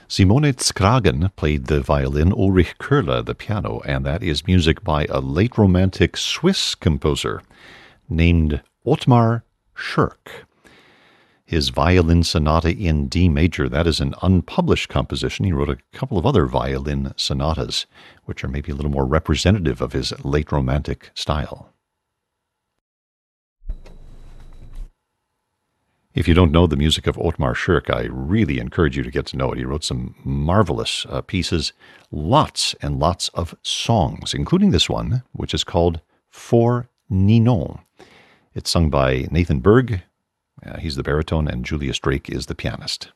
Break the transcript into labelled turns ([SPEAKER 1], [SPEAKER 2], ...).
[SPEAKER 1] Simone Skragen played the violin, Ulrich Köhler the piano, and that is music by a late Romantic Swiss composer named Ottmar Schirk. His Violin Sonata in D major, that is an unpublished composition. He wrote a couple of other violin sonatas, which are maybe a little more representative of his late Romantic style. If you don't know the music of Ottmar Schirk, I really encourage you to get to know it. He wrote some marvelous pieces, lots and lots of songs, including this one, which is called For Ninon. It's sung by Nathan Berg. He's the baritone, and Julius Drake is the pianist.